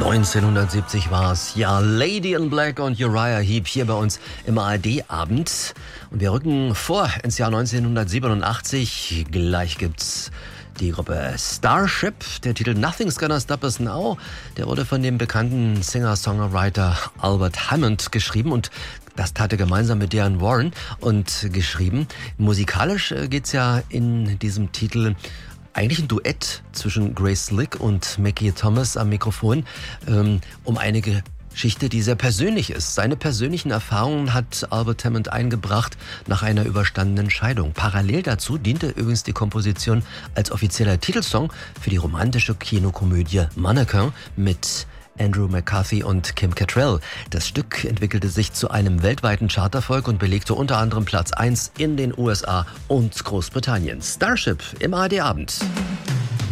1970 war es, ja, Lady in Black und Uriah Heep hier bei uns im ARD-Abend. Und wir rücken vor ins Jahr 1987. Gleich gibt's die Gruppe Starship. Der Titel Nothing's Gonna Stop Us Now, der wurde von dem bekannten Singer-Songwriter Albert Hammond geschrieben und das tat er gemeinsam mit Diane Warren und geschrieben. Musikalisch geht's ja in diesem Titel eigentlich ein Duett zwischen Grace Slick und Mackie Thomas am Mikrofon, um eine Geschichte, die sehr persönlich ist. Seine persönlichen Erfahrungen hat Albert Hammond eingebracht nach einer überstandenen Scheidung. Parallel dazu diente übrigens die Komposition als offizieller Titelsong für die romantische Kinokomödie Mannequin mit Andrew McCarthy und Kim Cattrall. Das Stück entwickelte sich zu einem weltweiten Charterfolg und belegte unter anderem Platz 1 in den USA und Großbritannien. Starship im ARD-Abend.